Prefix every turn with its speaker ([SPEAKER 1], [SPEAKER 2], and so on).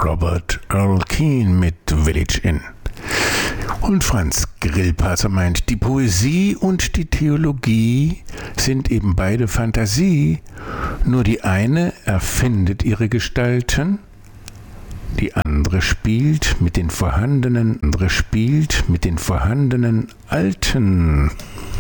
[SPEAKER 1] Robert Earl Keen mit Village Inn. Und Franz Grillparzer meint, die Poesie und die Theologie sind eben beide Fantasie, nur die eine erfindet ihre Gestalten, die andere spielt mit den vorhandenen Alten.